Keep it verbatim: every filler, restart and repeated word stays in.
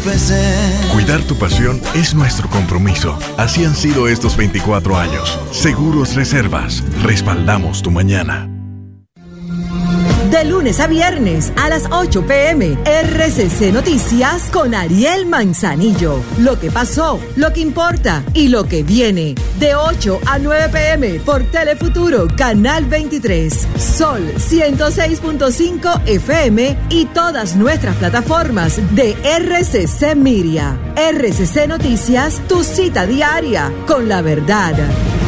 empecé. Cuidar tu pasión es nuestro compromiso. Así han sido estos veinticuatro años. Seguros Reservas. Respaldamos tu mañana. De lunes a viernes a las ocho pm, R C C Noticias con Ariel Manzanillo. Lo que pasó, lo que importa y lo que viene. De ocho a nueve pm por Telefuturo, Canal veintitrés. Sol ciento seis punto cinco F M y todas nuestras plataformas de R C C Miria. R C C Noticias, tu cita diaria con la verdad.